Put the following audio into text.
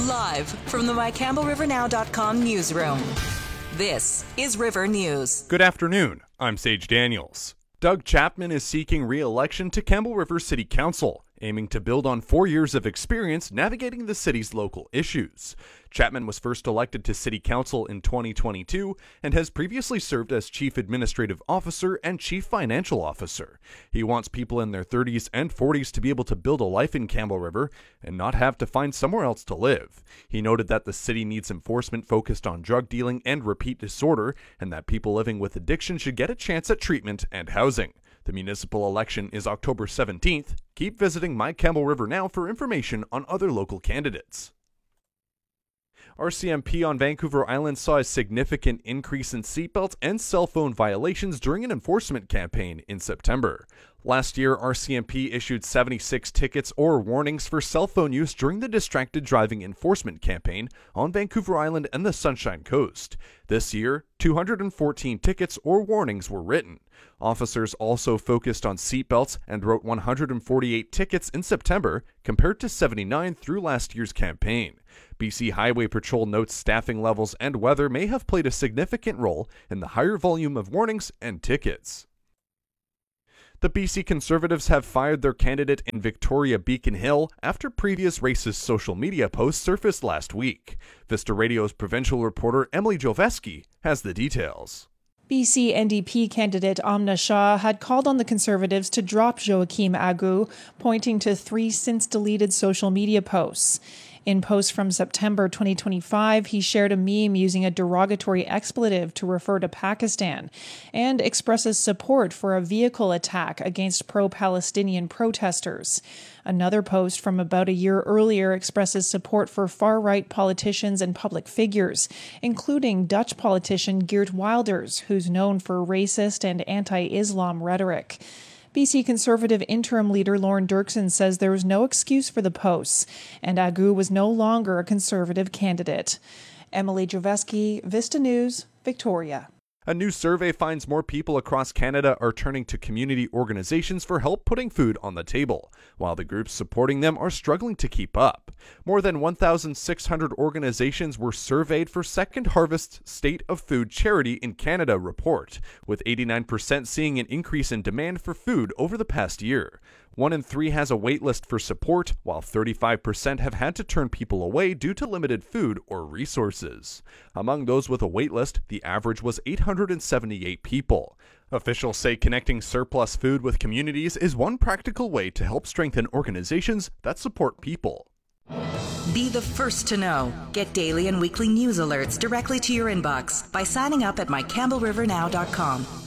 Live from the MyCampbellRiverNow.com newsroom. This is River News. Good afternoon. I'm Sage Daniels. Doug Chapman is seeking re-election to Campbell River City Council, aiming to build on 4 years of experience navigating the city's local issues. Chapman was first elected to City Council in 2022 and has previously served as Chief Administrative Officer and Chief Financial Officer. He wants people in their 30s and 40s to be able to build a life in Campbell River and not have to find somewhere else to live. He noted that the city needs enforcement focused on drug dealing and repeat disorder, and that people living with addiction should get a chance at treatment and housing. The municipal election is October 17th. Keep visiting My Campbell River Now for information on other local candidates. RCMP on Vancouver Island saw a significant increase in seatbelt and cell phone violations during an enforcement campaign in September. Last year, RCMP issued 76 tickets or warnings for cell phone use during the distracted driving enforcement campaign on Vancouver Island and the Sunshine Coast. This year, 214 tickets or warnings were written. Officers also focused on seatbelts and wrote 148 tickets in September, compared to 79 through last year's campaign. BC Highway Patrol notes staffing levels and weather may have played a significant role in the higher volume of warnings and tickets. The BC Conservatives have fired their candidate in Victoria Beacon Hill after previous racist social media posts surfaced last week. Vista Radio's provincial reporter Emily Joveski has the details. BC NDP candidate Amna Shah had called on the Conservatives to drop Joachim Agu, pointing to 3 since-deleted social media posts. In posts from September 2025, he shared a meme using a derogatory expletive to refer to Pakistan and expresses support for a vehicle attack against pro-Palestinian protesters. Another post from about a year earlier expresses support for far-right politicians and public figures, including Dutch politician Geert Wilders, who's known for racist and anti-Islam rhetoric. BC Conservative interim leader Lorne Dirksen says there was no excuse for the posts, and Agu was no longer a Conservative candidate. Emily Joveski, Vista News, Victoria. A new survey finds more people across Canada are turning to community organizations for help putting food on the table, while the groups supporting them are struggling to keep up. More than 1,600 organizations were surveyed for Second Harvest's State of Food Charity in Canada report, with 89% seeing an increase in demand for food over the past year. 1 in 3 has a wait list for support, while 35% have had to turn people away due to limited food or resources. Among those with a wait list, the average was 878 people. Officials say connecting surplus food with communities is one practical way to help strengthen organizations that support people. Be the first to know. Get daily and weekly news alerts directly to your inbox by signing up at MyCampbellRiverNow.com.